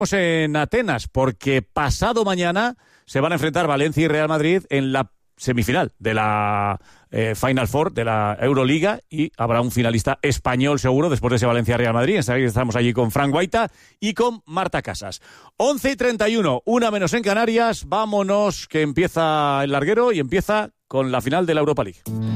En Atenas, porque pasado mañana se van a enfrentar Valencia y Real Madrid en la semifinal de la Final Four de la Euroliga, y habrá un finalista español seguro después de ese Valencia-Real Madrid. Estamos allí con Fran Guaita y con Marta Casas. 11:31, 1:00 en Canarias. Vámonos, que empieza el larguero y empieza con la final de la Europa League.